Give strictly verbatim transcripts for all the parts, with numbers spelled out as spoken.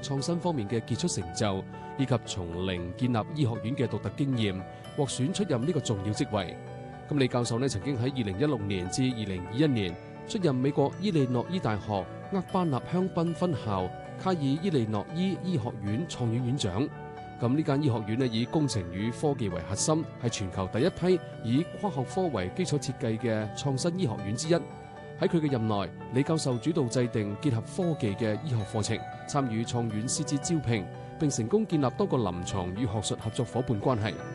創新方面嘅傑出成就，以及從零建立醫學院嘅獨特經驗，獲選出任呢個重要職位。咁李教授呢曾經喺二零一六年至二零二一年出任美國伊利諾伊大學厄班納香檳分校卡爾伊利諾伊醫學院創院院長。咁呢間醫學院呢以工程與科技為核心，係全球第一批以跨學科為基礎設計嘅創新醫學院之一。喺佢嘅任內，李教授主導制定結合科技嘅醫學課程，參與創院師資招聘，並成功建立多個臨床與學術合作夥伴關係。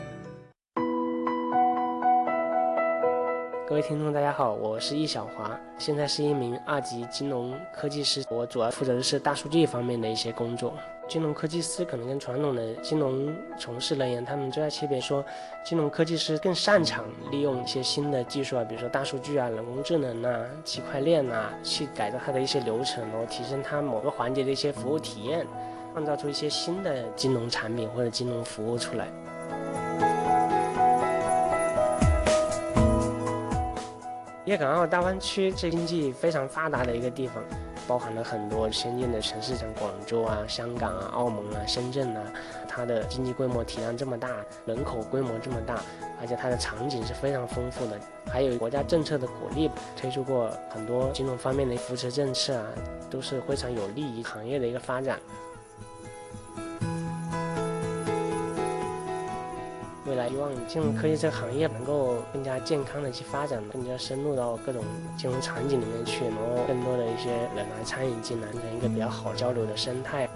各位聽眾大家好，我是易小華，現在是一名二級金融科技師，我主要負責的是大數據方面的一些工作。金融科技師可能跟傳統的金融從事人員，他們最大區別說，金融科技師更擅長利用一些新的技術啊，比如說大數據啊、人工智能啊、區塊鏈啊，去改造它的一些流程，然後提升它某個環節的一些服務體驗，創造出一些新的金融產品或者金融服務出來。粵港澳大灣區是經濟非常發達的一個地方，包含了很多先進的城市，像廣州啊、香港啊、澳門啊、深圳啊，它的經濟規模體量這麼大，人口規模這麼大，而且它的場景是非常豐富的，還有國家政策的鼓勵，推出過很多金融方面的扶持政策啊，都是非常有利於行業的一個發展。未來希望金融科技這個行業能夠更加健康的去發展，更加深入到各種金融場景裡面去，然後更多的一些人來參與進來，成一個比較好交流的生態。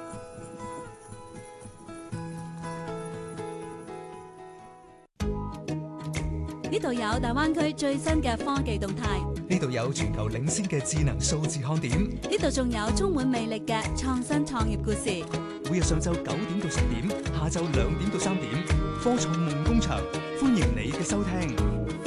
呢度有大灣區最新嘅科技動態， 呢度有全球領先嘅智能數字看點， 呢度仲有充滿魅力嘅創新創業故事。 每日上晝九點到十點，下晝兩點到三點，科創夢工場，歡迎你嘅收聽。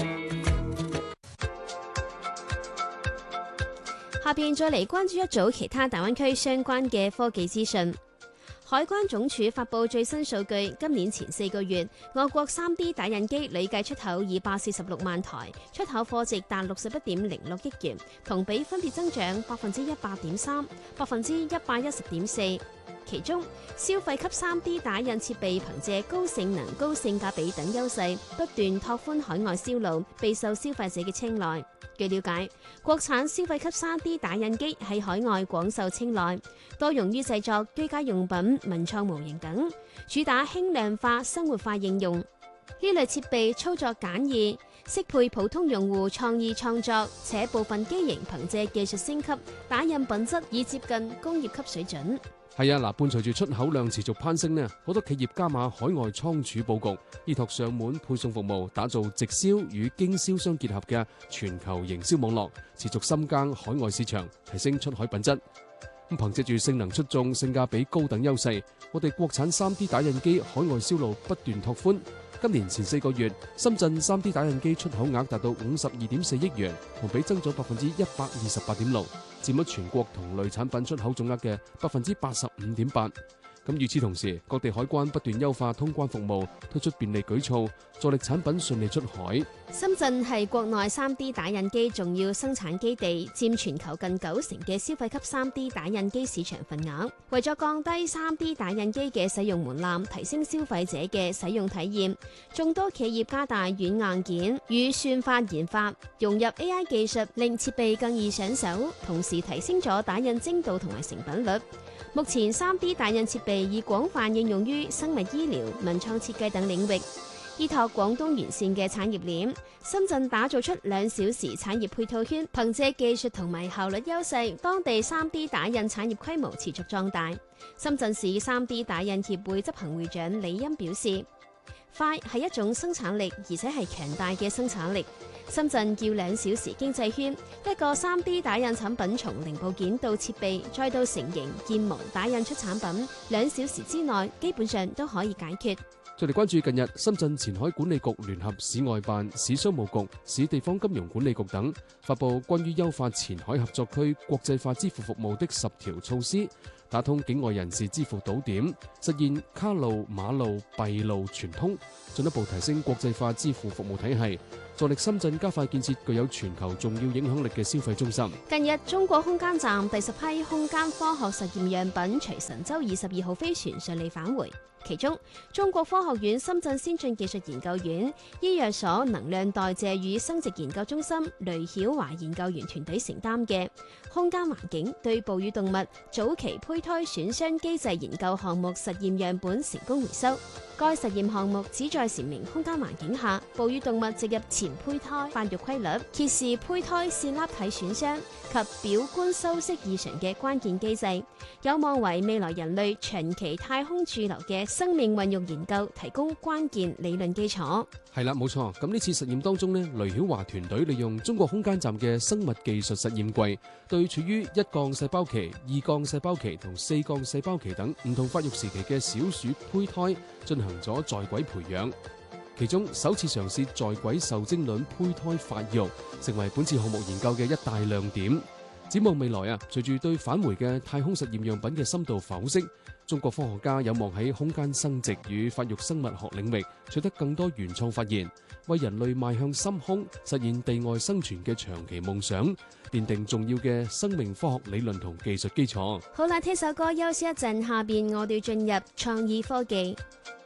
下邊再嚟關注一組其他大灣區相關嘅科技資訊。海關總署發布最新數據，今年前四個月，我國 三 D 打印機累計出口二百四十六萬台，出口貨值達六十一點零六億元，同比分別增長百分之一百點三、百分之一百一十點四。其中，消費級 三 D 打印設備憑借高性能、高性價比等優勢，不斷拓寬海外銷路，備受消費者嘅青睞。據了解，國產消費級 三 D 打印機喺海外廣受青睞，多用於製作居家用品、文創模型等，主打輕量化、生活化應用。呢類設備操作簡易，適配普通用戶創意創作，且部分機型憑借技術升級，打印品質已接近工業級水準。 係啊，嗱，伴隨住出口量持續攀升呢，好多企業加碼海外倉儲佈局，依託上門配送服務，打造直銷與經銷商結合嘅全球營銷網絡，持續深耕海外市場，提升出海品質。咁憑藉住性能出眾、性價比高等優勢，我哋國產 三 D 打印機海外銷路不斷拓寬。今年前四個月，深圳 三 D 打印機出口額達到五十二點四億元，同比增長百分之一百二十八點六，佔咗全國同類產品出口總額嘅百分之八十五點八。咁與此同時，各地海關不斷優化通關服務，推出便利舉措，助力產品順利出海。 深圳係國內 三 D 打印機重要生產基地，佔全球近九成嘅消費級 三 D 打印機市場份額。為咗降低 三 D 打印機嘅使用門檻，提升消費者嘅使用體驗，眾多企業加大軟硬件與算法研發，融入 A I 技術，令設備更易上手，同時提升咗打印精度同埋成品率。目前 三 D 打印設備已廣泛應用於生物醫療、文創設計等領域。依託廣東完善嘅產業鏈，深圳打造出兩小時產業配套圈，憑借技術同埋效率優勢，當地 三 D 打印產業規模持續壯大。深圳市 三 D 打印協會執行會長李欣表示，快係一種生產力，而且係強大嘅生產力。深圳叫兩小時經濟圈，一個 三 D 打印產品從零部件到設備，再到成型建模打印出產品，兩小時之內基本上都可以解決。 再嚟關注近日深圳前海管理局聯合市外辦、市商務局、市地方金融管理局等發布關於優化前海合作區國際化支付服務的十條措施， 打通境外人士支付島點，實現卡路、馬路、幣路全通，進一步提升國際化支付服務體系，助力深圳加快建設具有全球重要影響力嘅消費中心。 近日，中國空間站第十批空間科學實驗樣品隨神舟二十二號飛船順利返回。其中，中國科學院深圳先進技術研究院、醫藥所能量代謝與生殖研究中心雷曉華研究員團隊承擔嘅空間環境對哺乳動物早期胚胎損傷機制研究項目實驗樣本成功回收。該實驗項目旨在闡明空間環境下哺乳動物植入前胚胎發育規律、揭示胚胎線粒體損傷及表觀收縮異常嘅關鍵機制，有望為未來人類長期太空駐留嘅生命運育研究提供關鍵理論基礎。 係啦，冇錯。咁呢次實驗當中呢，雷曉華團隊利用中國空間站嘅生物技術實驗櫃，對處於一鋼細胞期、二鋼細胞期同四鋼細胞期等唔同發育時期嘅小鼠胚胎進行咗在軌培養。其中首次嘗試在軌受精卵胚胎發育，成為本次項目研究嘅一大亮點。展望未來啊，隨住對返回嘅太空實驗樣品嘅深度剖析，中國科學家有望喺空間生殖與發育生物學領域取得更多原創發現，為人類邁向深空、實現地外生存嘅長期夢想，奠定重要嘅生命科學理論同技術基礎。 好啦，聽首歌休息一陣，下邊我哋進入創意科技。